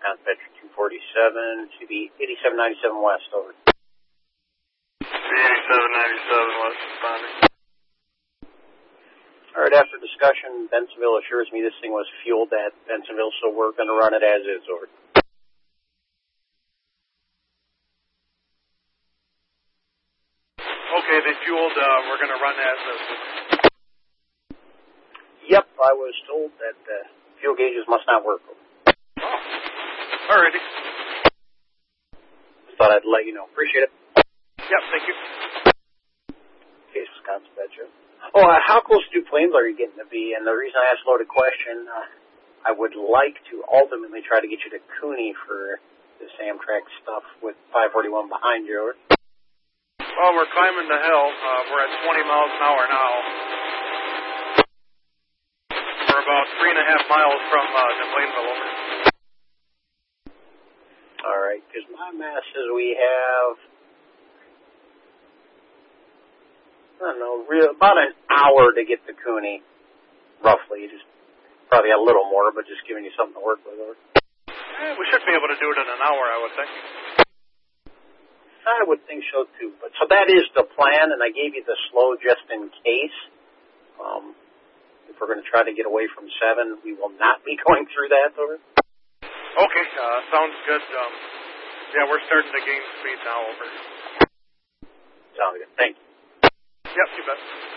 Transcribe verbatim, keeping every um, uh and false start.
Conspatcher two forty-seven to the eighty-seven ninety-seven West, over. eighty-seven ninety-seven West, responding. All right, after discussion, Bensonville assures me this thing was fueled at Bensonville, so we're going to run it as is, over. Okay, they fueled, uh, we're going to run as is. Yep, I was told that uh, fuel gauges must not work. Oh, alrighty. Thought I'd let you know. Appreciate it. Yep, thank you. Case Wisconsin Betcha. Oh, uh, how close to Plains are you getting to be? And the reason I asked a loaded question, uh, I would like to ultimately try to get you to Cooney for this Amtrak stuff with five forty-one behind you. Over. Well, we're climbing the hill. Uh, we're at twenty miles an hour now. We're about three and a half miles from uh, Plainville, over. All right, because my math says we have, I don't know, real, about an hour to get to Cooney, roughly. Just probably a little more, but just giving you something to work with. Over. Eh, we should be able to do it in an hour, I would think. I would think so, too. But so that is the plan, and I gave you the slow just in case. Um, if we're going to try to get away from seven, we will not be going through that, over. Okay, uh, sounds good. Um, yeah, we're starting to gain speed now, over. Sounds good. Thank you. Yep, you bet.